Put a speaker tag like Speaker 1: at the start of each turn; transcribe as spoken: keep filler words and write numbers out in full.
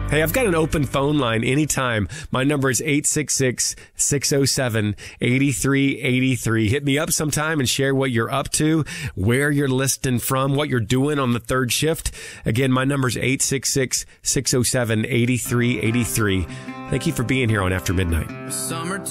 Speaker 1: Hey, I've got an open phone line anytime. My number is eight six six, six oh seven, eight three eight three. Hit me up sometime and share what you're up to, where you're listening from, what you're doing on the third shift. Again, my number is eight six six, six oh seven, eight three eight three. Thank you for being here on After Midnight. Summer